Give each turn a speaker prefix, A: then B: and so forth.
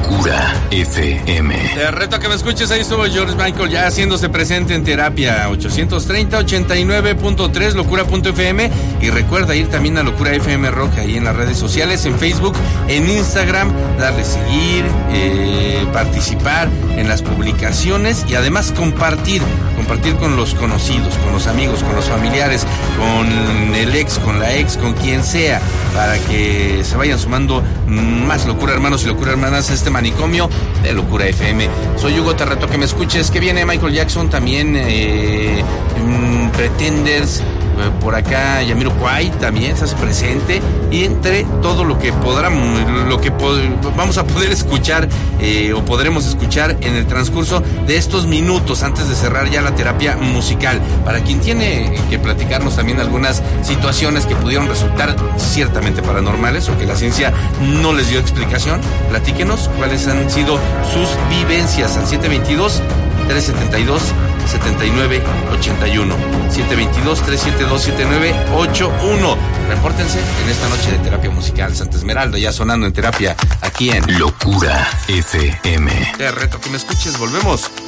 A: Locura FM.
B: Te reto a que me escuches. Ahí estuvo George Michael ya haciéndose presente en terapia. 830-89.3 Locura.fm. Y recuerda ir también a Locura FM Rock ahí en las redes sociales, en Facebook, en Instagram, darle seguir, participar en las publicaciones y además compartir con los conocidos, con los amigos, con los familiares, con el ex, con la ex, con quien sea, para que se vayan sumando más Locura hermanos y Locura hermanas a este manicomio de Locura FM. Soy Hugo, te reto que me escuches. Que viene Michael Jackson también, Pretenders, por acá Jamiroquai también se hace presente, y entre todo lo que vamos a poder escuchar o podremos escuchar en el transcurso de estos minutos antes de cerrar ya la terapia musical. Para quien tiene que platicarnos también algunas situaciones que pudieron resultar ciertamente paranormales o que la ciencia no les dio explicación, platíquenos cuáles han sido sus vivencias al 722-372-7981. 722-372-7981. Repórtense en esta noche de terapia musical. Santa Esmeralda ya sonando en terapia aquí en
A: Locura FM.
B: Te reto que me escuches. Volvemos.